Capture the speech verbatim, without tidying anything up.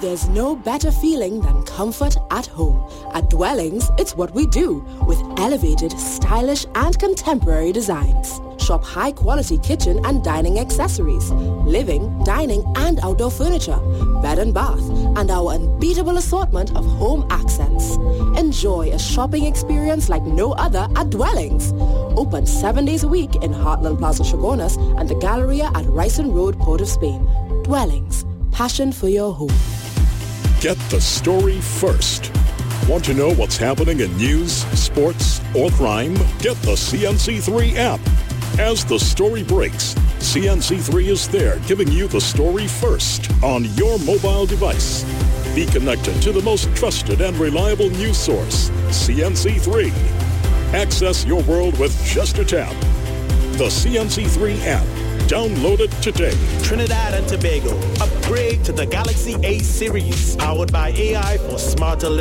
There's no better feeling than comfort at home. At Dwellings, it's what we do, with elevated, stylish and contemporary designs. Shop high-quality kitchen and dining accessories, living, dining and outdoor furniture, bed and bath, and our unbeatable assortment of home accents. Enjoy a shopping experience like no other at Dwellings. Open seven days a week in Heartland Plaza Chagonas and the Galleria at Ryson Road, Port of Spain. Dwellings, passion for your home. Get the story first. Want to know what's happening in news, sports, or crime? Get the C N C three app. As the story breaks, C N C three is there giving you the story first on your mobile device. Be connected to the most trusted and reliable news source, C N C three. Access your world with just a tap. The C N C three app. Download it today. Trinidad and Tobago. Upgrade to the Galaxy A series. Powered by A I for smarter living.